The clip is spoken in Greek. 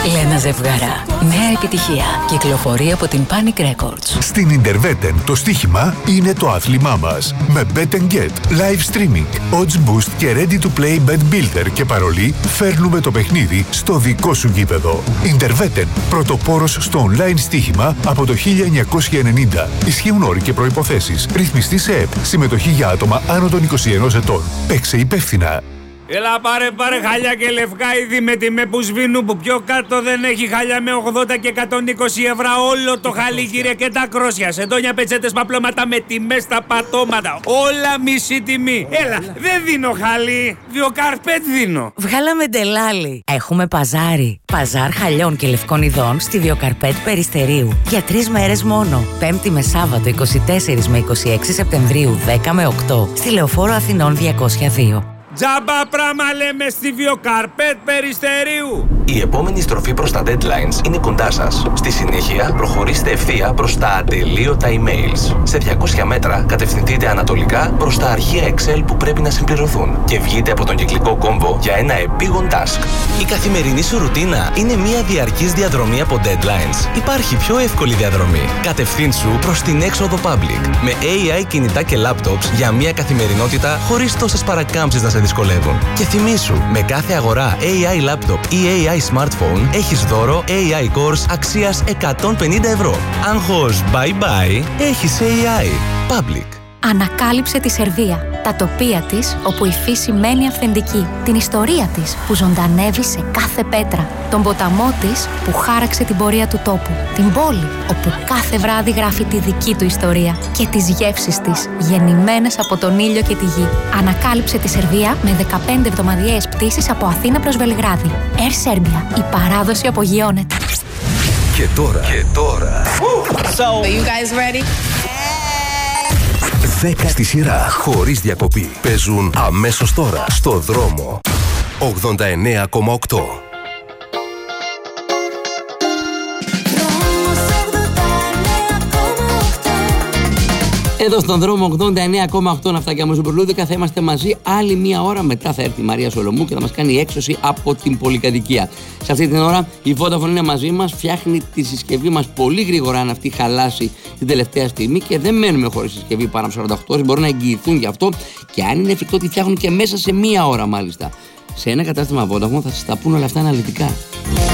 Λένα Ζευγαρά. Νέα επιτυχία. Κυκλοφορεί από την Panic Records. Στην Interveten το στοίχημα είναι το άθλημά μας. Με Bet and Get, live streaming, odds boost και ready to play bet builder και παρολί, φέρνουμε το παιχνίδι στο δικό σου γήπεδο. Interveten, πρωτοπόρος στο online στοίχημα από το 1990. Ισχύουν όροι και προϋποθέσεις. Ρυθμιστή σε ΕΠ. Συμμετοχή για άτομα άνω των 21 ετών. Παίξε υπεύθυνα. Έλα πάρε χαλιά και λευκά είδη με τιμέ που σβήνουν, που πιο κάτω δεν έχει χαλιά με 80 και 120 ευρώ όλο το χαλί, κύριε, και τα κρόσια, σεντόνια, πετσέτες, παπλώματα με τιμές στα πατώματα, όλα μισή τιμή. Έλα, δεν δίνω χαλί, Βιοκαρπέτ δίνω. Βγάλαμε ντελάλι. Έχουμε παζάρι. Παζάρ χαλιών και λευκών ειδών στη Βιοκαρπέτ Περιστερίου. Για 3 μέρες μόνο. Πέμπτη με Σάββατο 24 με 26 Σεπτεμβρίου 10 με 8. Στη Λεωφόρο Αθηνών 202. Τζάμπα πράγμα λέμε στη Βιοκαρπέτ Περιστερίου. Η επόμενη στροφή προς τα deadlines είναι κοντά σας. Στη συνέχεια προχωρήστε ευθεία προς τα ατελείωτα emails. Σε 200 μέτρα κατευθυνθείτε ανατολικά προς τα αρχεία Excel που πρέπει να συμπληρωθούν και βγείτε από τον κυκλικό κόμβο για ένα επίγον task. Η καθημερινή σου ρουτίνα είναι μια διαρκής διαδρομή από deadlines. Υπάρχει πιο εύκολη διαδρομή. Κατευθύνσου προς την έξοδο public με AI κινητά και laptops για μια καθημερινότητα χωρίς τόσες παρακάμψεις να σε δυσκολεύουν. Και θυμήσου, με κάθε αγορά AI laptop ή AI smartphone έχεις δώρο AI course αξίας 150 ευρώ. Άγχος bye bye, έχεις AI. Public. Ανακάλυψε τη Σερβία, τα τοπία της όπου η φύση μένει αυθεντική, την ιστορία της που ζωντανεύει σε κάθε πέτρα, τον ποταμό της που χάραξε την πορεία του τόπου, την πόλη όπου κάθε βράδυ γράφει τη δική του ιστορία και τις γεύσεις της γεννημένες από τον ήλιο και τη γη. Ανακάλυψε τη Σερβία με 15 εβδομαδιαίες πτήσεις από Αθήνα προς Βελιγράδι. Air Serbia, η παράδοση απογειώνεται. Και τώρα. So, are you guys ready? 10 στη σειρά, χωρίς διακοπή. Παίζουν αμέσως τώρα στο δρόμο. 89,8. Εδώ στον δρόμο 89,8 ναυτάκια μου Ζουμπρουλούδικα θα είμαστε μαζί άλλη μία ώρα. Μετά θα έρθει η Μαρία Σολομού και θα μας κάνει έξωση από την πολυκατοικία. Σε αυτή την ώρα η Vodafone είναι μαζί μας, φτιάχνει τη συσκευή μας πολύ γρήγορα αν αυτή χαλάσει την τελευταία στιγμή και δεν μένουμε χωρίς συσκευή πάνω από 48 ώρες. Μπορούν να εγγυηθούν γι' αυτό και αν είναι εφικτό, τη φτιάχνουν και μέσα σε μία ώρα μάλιστα. Σε ένα κατάστημα Vodafone θα σας τα πούν όλα αυτά αναλυτικά.